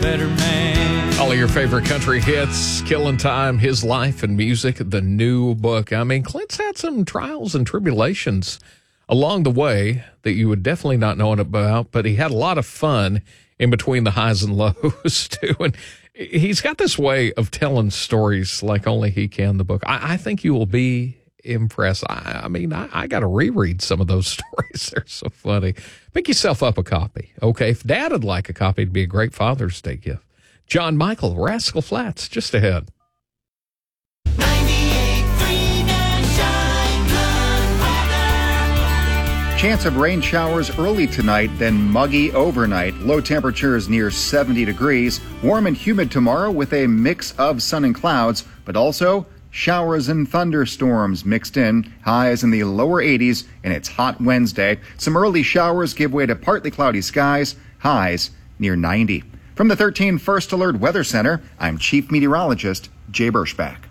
better man. All of your favorite country hits, Killing Time, His Life and Music, the new book. I mean, Clint's had some trials and tribulations along the way that you would definitely not know about, but he had a lot of fun in between the highs and lows, too. And he's got this way of telling stories like only he can, the book. I think you will be impressed. I mean, I got to reread some of those stories. They're so funny. Pick yourself up a copy, okay? If Dad would like a copy, it'd be a great Father's Day gift. John Michael, Rascal Flatts, just ahead. 98.3 Shine Good Weather. Chance of rain showers early tonight, then muggy overnight. Low temperatures near 70 degrees. Warm and humid tomorrow with a mix of sun and clouds, but also showers and thunderstorms mixed in. Highs in the lower 80s, and it's hot Wednesday. Some early showers give way to partly cloudy skies. Highs near 90. From the 13 First Alert Weather Center, I'm Chief Meteorologist Jay Berschbach.